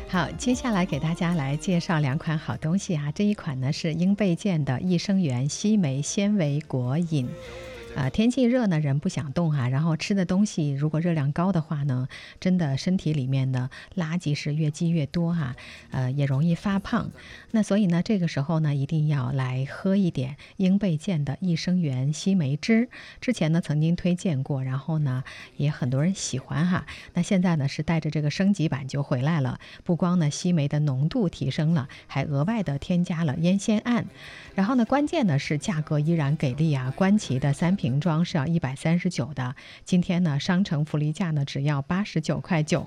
好，接下来给大家来介绍两款好东西啊。这一款呢是英贝健的益生元硒酶纤维果饮。天气热呢，人不想动然后吃的东西如果热量高的话呢，真的身体里面的垃圾是越积越多也容易发胖。那所以呢，这个时候呢，一定要来喝一点英贝健的益生元硒酶汁。之前呢曾经推荐过，然后呢也很多人喜欢那现在呢是带着这个升级版就回来了，不光呢硒酶的浓度提升了，还额外的添加了烟酰胺。然后呢，关键呢是价格依然给力官奇的3瓶装是要139的，今天呢商城福利价呢只要89块9。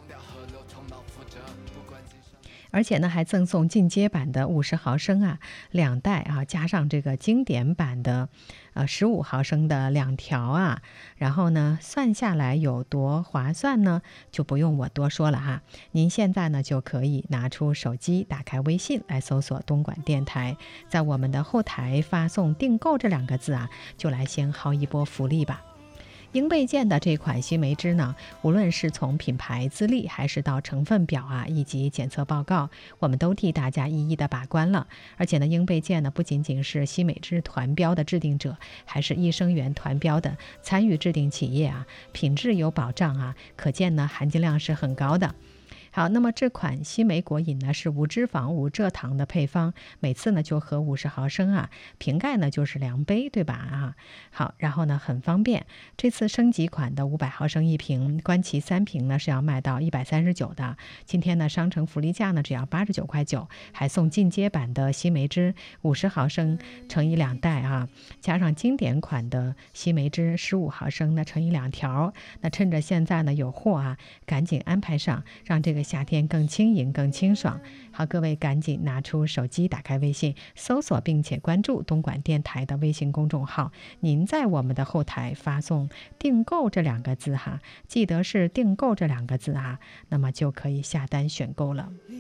而且呢，还赠送进阶版的50毫升2袋加上这个经典版的15毫升的2条然后呢，算下来有多划算呢？就不用我多说了您现在呢就可以拿出手机，打开微信来搜索东莞电台，在我们的后台发送订购这2个字就来先薅一波福利吧。英贝健的这款硒酶汁呢，无论是从品牌资历还是到成分表以及检测报告，我们都替大家一一的把关了。而且呢，英贝健呢不仅仅是硒酶汁团标的制定者，还是益生元团标的参与制定企业品质有保障可见呢含金量是很高的。好，那么这款硒酶果饮呢是无脂肪无蔗糖的配方，每次呢就喝50毫升瓶盖呢就是2杯，对吧好，然后呢很方便。这次升级款的500毫升1瓶，关奇3瓶呢是要卖到139的，今天呢商城福利价呢只要89块9，还送进阶版的硒酶汁50毫升乘以2袋加上经典款的硒酶汁15毫升呢乘以2条。那趁着现在呢有货赶紧安排上，让这个夏天更轻盈更清爽。好，各位赶紧拿出手机，打开微信搜索并且关注东莞电台的微信公众号，您在我们的后台发送订购这2个字记得是订购这2个字那么就可以下单选购了。